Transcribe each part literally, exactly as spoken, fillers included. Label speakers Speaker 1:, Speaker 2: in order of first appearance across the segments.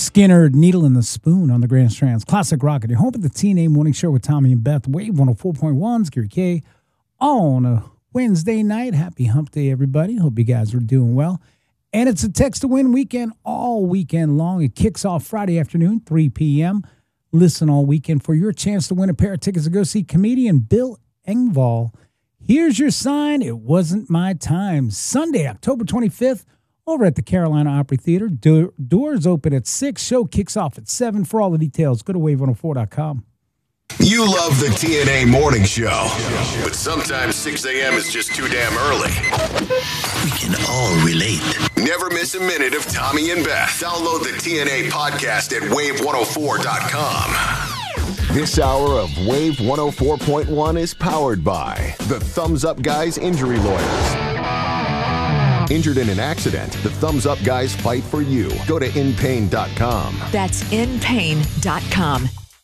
Speaker 1: Skinner, Needle and the Spoon on the Grand Strand's Classic Rock. Your home at the T N A Morning Show with Tommy and Beth. Wave one oh four point one, Gary K. On a Wednesday night. Happy hump day, everybody. Hope you guys are doing well. And it's a Text to Win weekend all weekend long. It kicks off Friday afternoon, three p.m. Listen all weekend for your chance to win a pair of tickets to go see comedian Bill Engvall. Here's your sign. It wasn't my time. Sunday, October twenty-fifth, over at the Carolina Opry Theater. Do- doors open at six. Show kicks off at seven. For all the details, go to wave one oh four dot com.
Speaker 2: You love the T N A Morning Show, but sometimes six a.m. is just too damn early.
Speaker 3: We can all relate.
Speaker 2: Never miss a minute of Tommy and Beth. Download the T N A podcast at wave one oh four dot com. This hour of Wave one oh four point one is powered by the Thumbs Up Guys Injury Lawyers. Injured in an accident, the Thumbs Up Guys fight for you. Go to in pain dot com.
Speaker 4: That's in pain dot com.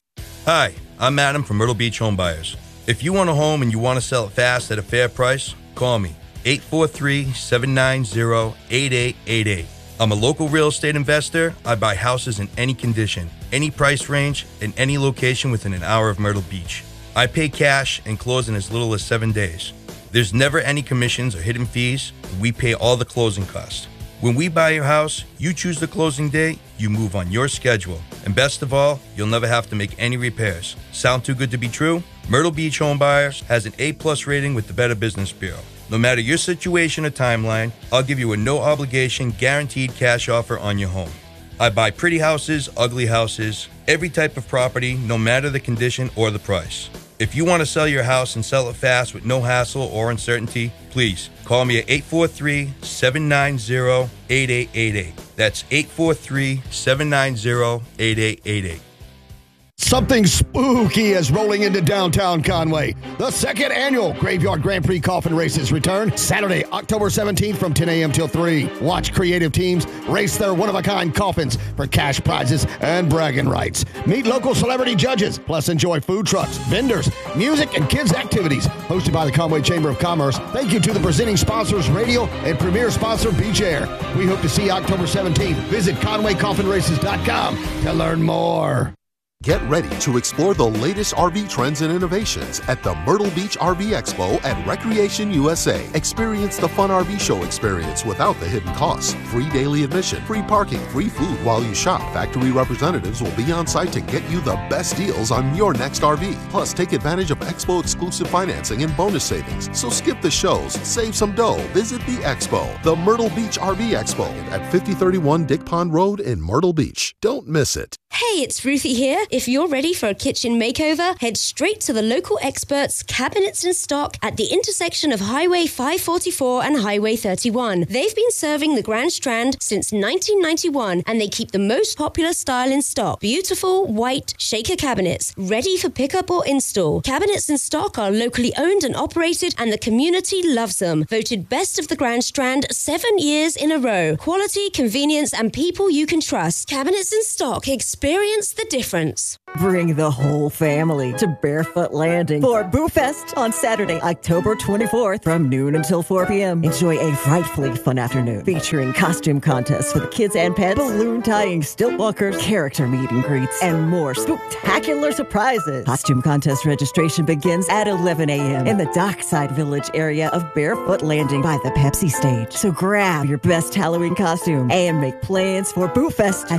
Speaker 5: Hi, I'm Adam from Myrtle Beach Home Buyers. If you want a home and you want to sell it fast at a fair price, call me, eight four three, seven nine zero, eight eight eight eight. I'm a local real estate investor. I buy houses in any condition, any price range, and any location within an hour of Myrtle Beach. I pay cash and close in as little as seven days. There's never any commissions or hidden fees. We pay all the closing costs. When we buy your house, you choose the closing date, you move on your schedule. And best of all, you'll never have to make any repairs. Sound too good to be true? Myrtle Beach Home Buyers has an A plus rating with the Better Business Bureau. No matter your situation or timeline, I'll give you a no-obligation, guaranteed cash offer on your home. I buy pretty houses, ugly houses, every type of property, no matter the condition or the price. If you want to sell your house and sell it fast with no hassle or uncertainty, please call me at eight four three, seven nine zero, eight eight eight eight. That's eight four three, seven nine zero, eight eight eight eight.
Speaker 6: Something spooky is rolling into downtown Conway. The second annual Graveyard Grand Prix Coffin Races return Saturday, October seventeenth from ten a.m. till three. Watch creative teams race their one-of-a-kind coffins for cash prizes and bragging rights. Meet local celebrity judges, plus enjoy food trucks, vendors, music, and kids' activities. Hosted by the Conway Chamber of Commerce. Thank you to the presenting sponsors, radio and premier sponsor, Beach Air. We hope to see you October seventeenth. Visit conway coffin races dot com to learn more.
Speaker 7: Get ready to explore the latest R V trends and innovations at the Myrtle Beach R V Expo at Recreation U S A. Experience the fun R V show experience without the hidden costs. Free daily admission, free parking, free food while you shop. Factory representatives will be on site to get you the best deals on your next R V. Plus, take advantage of Expo exclusive financing and bonus savings. So skip the shows, save some dough. Visit the Expo, the Myrtle Beach R V Expo at fifty thirty-one Dick Pond Road in Myrtle Beach. Don't miss it.
Speaker 8: Hey, it's Ruthie here. If you're ready for a kitchen makeover, head straight to the local experts, Cabinets in Stock, at the intersection of Highway five forty-four and Highway thirty-one. They've been serving the Grand Strand since nineteen ninety-one, and they keep the most popular style in stock. Beautiful, white, shaker cabinets, ready for pickup or install. Cabinets in Stock are locally owned and operated, and the community loves them. Voted best of the Grand Strand seven years in a row. Quality, convenience, and people you can trust. Cabinets in Stock. Experience the difference.
Speaker 9: Bring the whole family to Barefoot Landing for Boo Fest on Saturday, October twenty-fourth from noon until four p.m. Enjoy a frightfully fun afternoon featuring costume contests for the kids and pets, balloon tying, stilt walkers, character meet and greets, and more spectacular surprises. Costume contest registration begins at eleven a.m. in the Dockside Village area of Barefoot Landing by the Pepsi stage. So grab your best Halloween costume and make plans for Boo Fest at